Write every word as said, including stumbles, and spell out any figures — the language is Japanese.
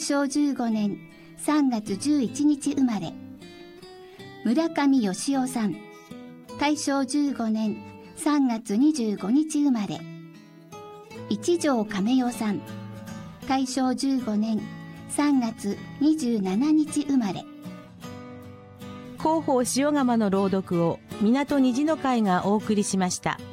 正じゅうごねんさんがつじゅういちにち生まれ。村上義夫さん、大正じゅうごねんさんがつにじゅうごにち生まれ。一条亀代さん、大正じゅうごねんさんがつにじゅうしちにち生まれ。 広報塩釜の朗読を港虹の会がお送りしました。